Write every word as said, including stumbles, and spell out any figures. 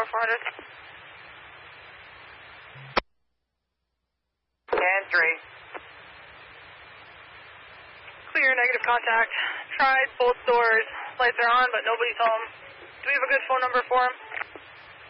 four, four hundred. And three. Clear, negative contact. Tried both doors. Lights are on, but nobody's home. Do we have a good phone number for him?